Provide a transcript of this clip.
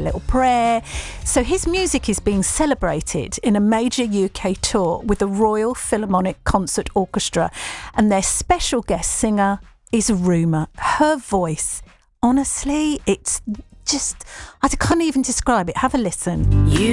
Little Prayer. So his music is being celebrated in a major UK tour with the Royal Philharmonic Concert Orchestra, and their special guest singer is Rumer. Her voice, honestly, it's just, I can't even describe it. Have a listen. You